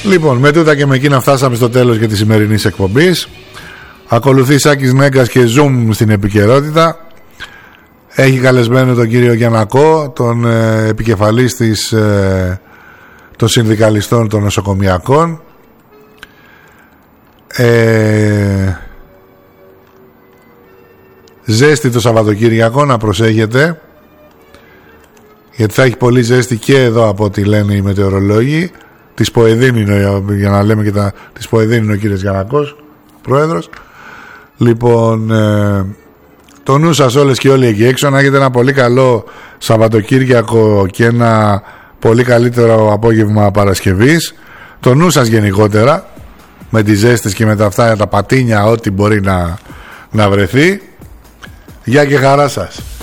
Λοιπόν, με τούτα και με εκείνα φτάσαμε στο τέλος και της σημερινής εκπομπής. Ακολουθεί Σάκης Νέγκας και Zoom στην επικαιρότητα. Έχει καλεσμένο τον κύριο Γιαννακό, τον επικεφαλής των συνδικαλιστών των νοσοκομιακών. Ζέστη το Σαββατοκύριακο, να προσέχετε, γιατί θα έχει πολύ ζέστη και εδώ από ό,τι λένε οι μετεωρολόγοι. Της Ποεδίνη, για να λέμε και της Ποεδίνη είναι ο κύριος Γιαννακός, πρόεδρος. Λοιπόν, το νου σας όλες και όλοι εκεί έξω, να έχετε ένα πολύ καλό Σαββατοκύριακο και ένα πολύ καλύτερο απόγευμα Παρασκευής. Το νου σας γενικότερα, με τις ζέστες και με τα αυτά, τα πατίνια, ό,τι μπορεί να βρεθεί. Γεια και χαρά σας.